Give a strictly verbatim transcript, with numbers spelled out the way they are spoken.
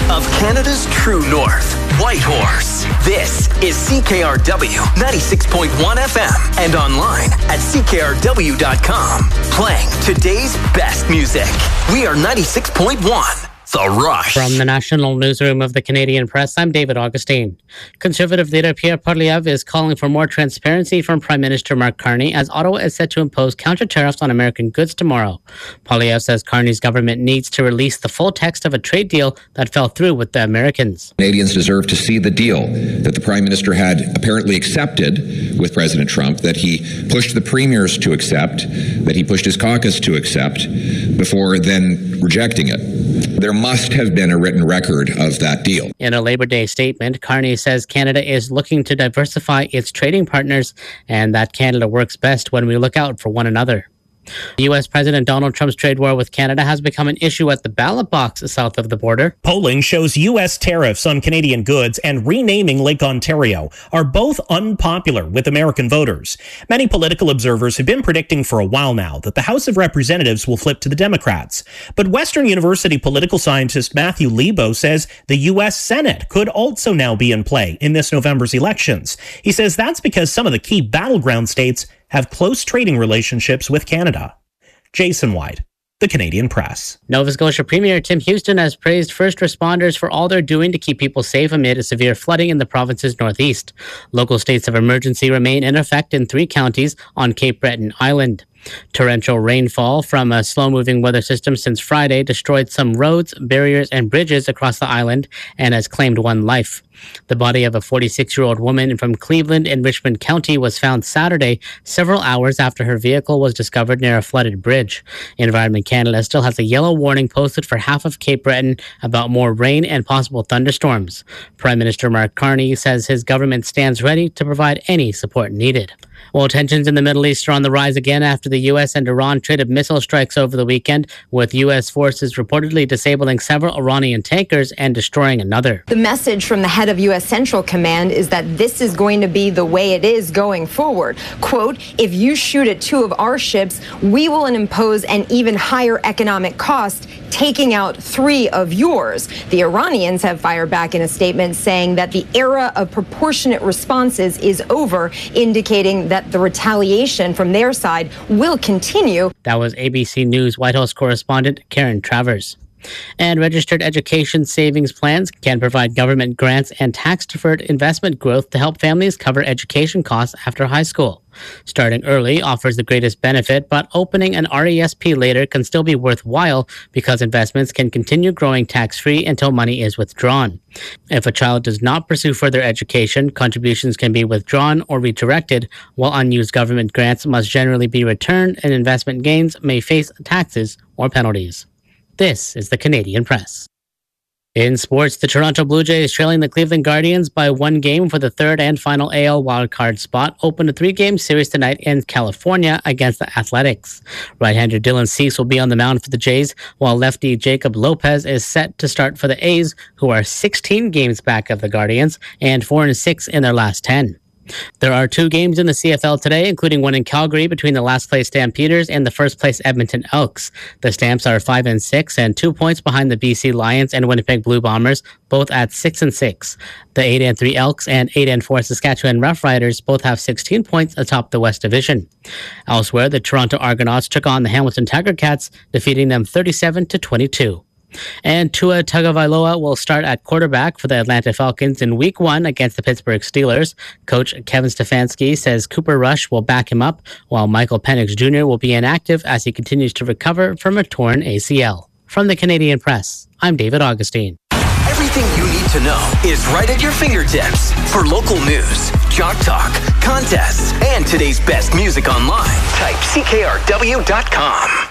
of Canada's true north, Whitehorse. This is C K R W ninety-six point one F M and online at C K R W dot com. Playing today's best music. We are ninety-six point one. The Rush. From the National Newsroom of the Canadian Press, I'm David Augustine. Conservative leader Pierre Poilievre is calling for more transparency from Prime Minister Mark Carney as Ottawa is set to impose counter-tariffs on American goods tomorrow. Poilievre says Carney's government needs to release the full text of a trade deal that fell through with the Americans. Canadians deserve to see the deal that the Prime Minister had apparently accepted with President Trump, that he pushed the premiers to accept, that he pushed his caucus to accept, before then rejecting it. There must have been a written record of that deal. In a Labor Day statement, Carney says Canada is looking to diversify its trading partners and that Canada works best when we look out for one another. U S President Donald Trump's trade war with Canada has become an issue at the ballot box south of the border. Polling shows U S tariffs on Canadian goods and renaming Lake Ontario are both unpopular with American voters. Many political observers have been predicting for a while now that the House of Representatives will flip to the Democrats. But Western University political scientist Matthew Lebo says the U S Senate could also now be in play in this November's elections. He says that's because some of the key battleground states have close trading relationships with Canada. Jason White, The Canadian Press. Nova Scotia Premier Tim Houston has praised first responders for all they're doing to keep people safe amid a severe flooding in the province's northeast. Local states of emergency remain in effect in three counties on Cape Breton Island. Torrential rainfall from a slow-moving weather system since Friday destroyed some roads, barriers, and bridges across the island and has claimed one life. The body of a forty-six-year-old woman from Cleveland in Richmond County was found Saturday, several hours after her vehicle was discovered near a flooded bridge. Environment Canada still has a yellow warning posted for half of Cape Breton about more rain and possible thunderstorms. Prime Minister Mark Carney says his government stands ready to provide any support needed. Well, tensions in the Middle East are on the rise again after the U S and Iran traded missile strikes over the weekend, with U S forces reportedly disabling several Iranian tankers and destroying another. The message from the head of U S Central Command is that this is going to be the way it is going forward. Quote, if you shoot at two of our ships, we will impose an even higher economic cost, taking out three of yours. The Iranians have fired back in a statement saying that the era of proportionate responses is over, indicating that the retaliation from their side will continue. That was A B C News White House correspondent Karen Travers. And registered education savings plans can provide government grants and tax-deferred investment growth to help families cover education costs after high school. Starting early offers the greatest benefit, but opening an R E S P later can still be worthwhile because investments can continue growing tax-free until money is withdrawn. If a child does not pursue further education, contributions can be withdrawn or redirected, while unused government grants must generally be returned and investment gains may face taxes or penalties. This is the Canadian Press. In sports, the Toronto Blue Jays, trailing the Cleveland Guardians by one game for the third and final A L wildcard spot, opened a three-game series tonight in California against the Athletics. Right-hander Dylan Cease will be on the mound for the Jays, while lefty Jacob Lopez is set to start for the A's, who are sixteen games back of the Guardians and four and six in their last ten. There are two games in the C F L today, including one in Calgary between the last-place Stampeders and the first-place Edmonton Elks. The Stamps are five and six and two points behind the B C Lions and Winnipeg Blue Bombers, both at six and six. The eight and three Elks and eight and four Saskatchewan Roughriders both have sixteen points atop the West Division. Elsewhere, the Toronto Argonauts took on the Hamilton Tiger Cats, defeating them thirty-seven to twenty-two. And Tua Tagovailoa will start at quarterback for the Atlanta Falcons in week one against the Pittsburgh Steelers. Coach Kevin Stefanski says Cooper Rush will back him up, while Michael Penix Junior will be inactive as he continues to recover from a torn A C L. From the Canadian Press, I'm David Augustine. Everything you need to know is right at your fingertips. For local news, Jock Talk, contests, and today's best music online, type C K R W dot com.